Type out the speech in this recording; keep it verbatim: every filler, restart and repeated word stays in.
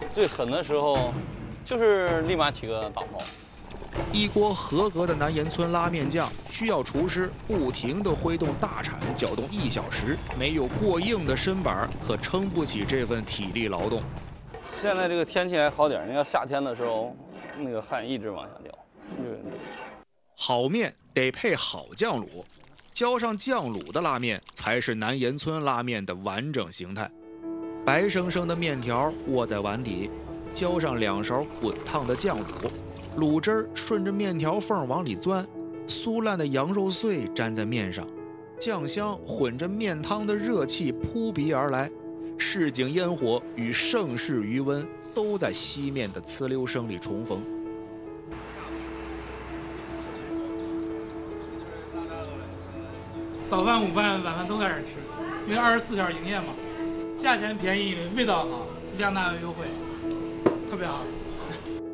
最狠的时候，就是立马起个大泡。 一锅合格的南岩村拉面酱需要厨师不停地挥动大铲搅动一小时，没有过硬的身板可撑不起这份体力劳动。 现在这个天气还好点，你要夏天的时候，那个汗一直往下掉。 好面得配好酱卤，浇上酱卤的拉面才是南岩村拉面的完整形态。白生生的面条卧在碗底，浇上两勺滚烫的酱卤。卤汁儿顺着面条缝往里钻，酥烂的羊肉碎粘在面上，酱香混着面汤的热气扑鼻而来，市井烟火与盛世余温都在西面的呲溜声里重逢。 早饭、午饭、晚饭都在这儿吃，因为二十四小时营业嘛，价钱便宜，味道好，量大又优惠，特别好。